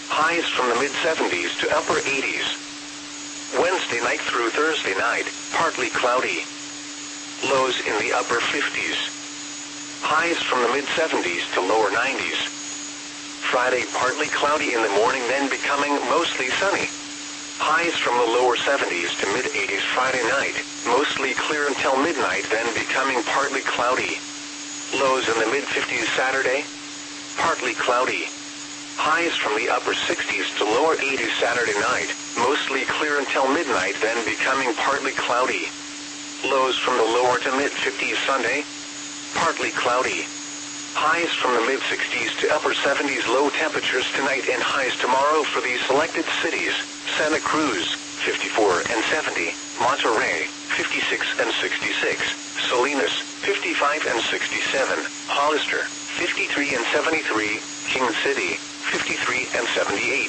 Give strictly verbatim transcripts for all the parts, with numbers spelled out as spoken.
Highs from the mid seventies to upper eighties. Wednesday night through Thursday night, partly cloudy. Lows in the upper fifties. Highs from the mid seventies to lower nineties. Friday partly cloudy in the morning, then becoming mostly sunny. Highs from the lower seventies to mid eighties Friday night, mostly clear until midnight, then becoming partly cloudy. Lows in the mid fifties Saturday, partly cloudy. Highs from the upper sixties to lower eighties Saturday night, mostly clear until midnight, then becoming partly cloudy. Lows from the lower to mid fifties Sunday, partly cloudy. Highs from the mid sixties to upper seventies. Low temperatures tonight and highs tomorrow for these selected cities: Santa Cruz, fifty-four and seventy, Monterey, fifty-six and sixty-six, Salinas, fifty-five and sixty-seven, Hollister, fifty-three and seventy-three, King City, fifty-three and seventy-eight.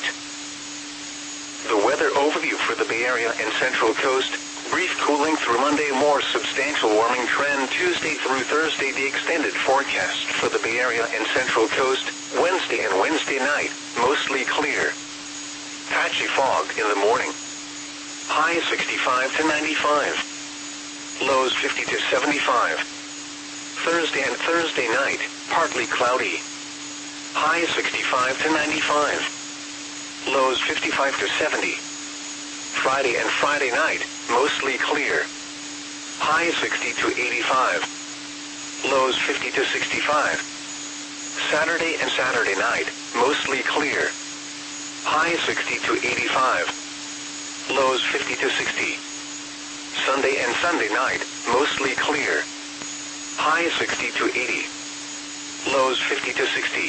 The weather overview for the Bay Area and Central Coast: brief cooling through Monday, more substantial warming trend Tuesday through Thursday. The extended forecast for the Bay Area and Central Coast: Wednesday and Wednesday night, mostly clear. Patchy fog in the morning. High sixty-five to ninety-five. Lows fifty to seventy-five. Thursday and Thursday night, partly cloudy. High sixty-five to ninety-five. Lows fifty-five to seventy. Friday and Friday night, mostly clear. High sixty to eighty-five. Lows fifty to sixty-five. Saturday and Saturday night, mostly clear. High sixty to eighty-five. Lows fifty to sixty. Sunday and Sunday night, mostly clear. High sixty to eighty. Lows fifty to sixty.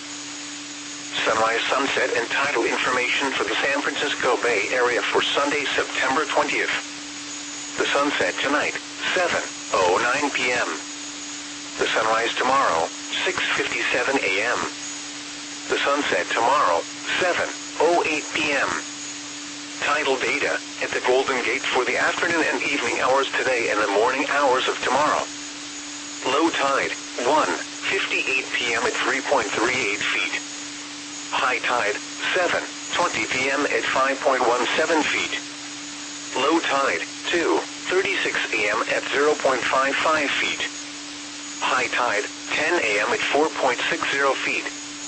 Sunrise, sunset, and tidal information for the San Francisco Bay Area for Sunday, September twentieth. The sunset tonight, seven oh nine p m The sunrise tomorrow, six fifty-seven a m The sunset tomorrow, seven oh eight p m Tidal data at the Golden Gate for the afternoon and evening hours today and the morning hours of tomorrow. Low tide, one fifty-eight p m at three point three eight feet. High tide, seven twenty p m at five point one seven feet. Low tide, two thirty-six a m at zero point five five feet. High tide, ten a m at four point six zero feet.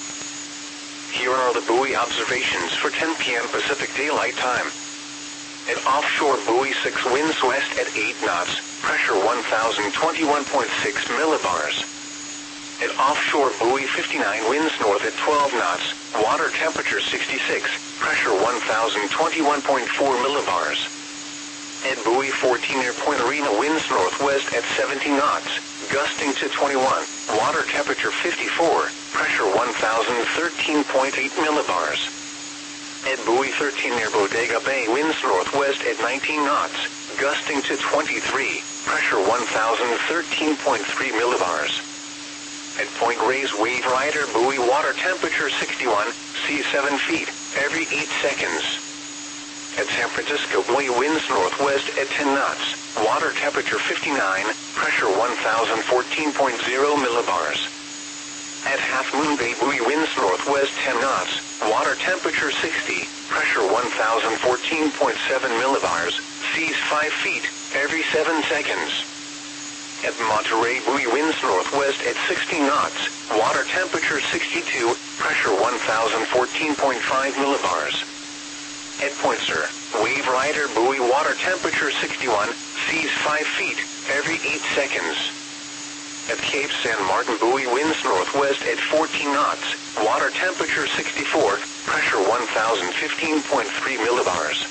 Here are the buoy observations for ten p m Pacific Daylight Time. At offshore buoy six, winds west at eight knots, pressure one thousand twenty-one point six millibars. At offshore buoy fifty-nine, winds north at twelve knots, water temperature sixty-six, pressure one thousand twenty-one point four millibars. At buoy fourteen near Point Arena, winds northwest at seventeen knots, gusting to twenty-one, water temperature fifty-four, pressure one thousand thirteen point eight millibars. At buoy thirteen near Bodega Bay, winds northwest at nineteen knots, gusting to twenty-three, pressure one thousand thirteen point three millibars. At Point Reyes Wave Rider buoy, water temperature sixty-one, sea seven feet, every eight seconds. At San Francisco buoy, winds northwest at ten knots, water temperature fifty-nine, pressure one thousand fourteen point zero millibars. At Half Moon Bay buoy, winds northwest ten knots, water temperature sixty, pressure one thousand fourteen point seven millibars, seas five feet, every seven seconds. At Monterey buoy, winds northwest at sixty knots, water temperature sixty-two, pressure one thousand fourteen point five millibars. At Point Sur, Wave Rider buoy, water temperature sixty-one, seas five feet, every eight seconds. At Cape San Martin buoy, winds northwest at fourteen knots, water temperature sixty-four, pressure one thousand fifteen point three millibars.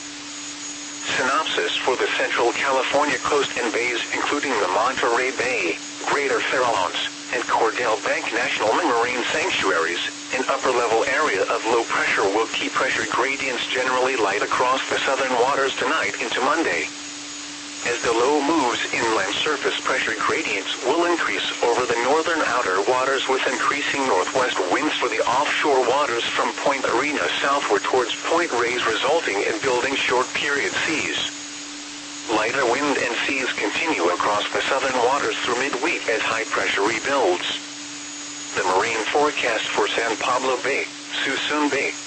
Synopsis for the Central California coast and bays, including the Monterey Bay, Greater Farallones, and Cordell Bank National Marine Sanctuaries. An upper-level area of low pressure will keep pressure gradients generally light across the southern waters tonight into Monday. As the low moves inland, surface pressure gradients will increase over the northern outer waters with increasing northwest winds for the offshore waters from Point Arena southward towards Point Reyes, resulting in building short-period seas. Lighter wind and seas continue across the southern waters through midweek as high pressure rebuilds. The marine forecast for San Pablo Bay, Suisun Bay,